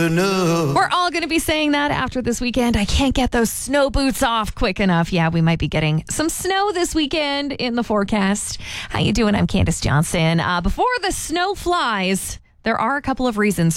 enough. We're all going to be saying that after this weekend. I can't get those snow boots off quick enough. Yeah, we might be getting some snow this weekend in the forecast. How you doing? I'm Candace Johnson. Before the snow flies, there are a couple of reasons